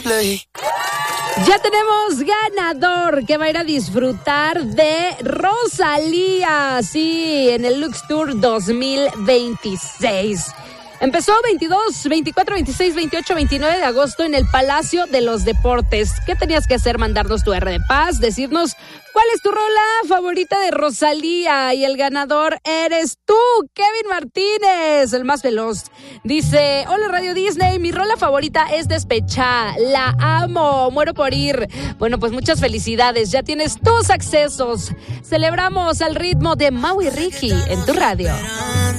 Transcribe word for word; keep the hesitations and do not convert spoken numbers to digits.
play. Ya tenemos ganador que va a ir a disfrutar de Rosalía, sí, en el Lux Tour dos mil veintiséis. Empezó veintidós, veinticuatro, veintiséis, veintiocho, veintinueve de agosto en el Palacio de los Deportes. ¿Qué tenías que hacer? Mandarnos tu R de paz, decirnos cuál es tu rola favorita de Rosalía. Y el ganador eres tú, Kevin Martínez, el más veloz. Dice, hola Radio Disney, mi rola favorita es Despechá. La amo, muero por ir. Bueno, pues muchas felicidades, ya tienes tus accesos. Celebramos al ritmo de Mau y Ricky en tu radio.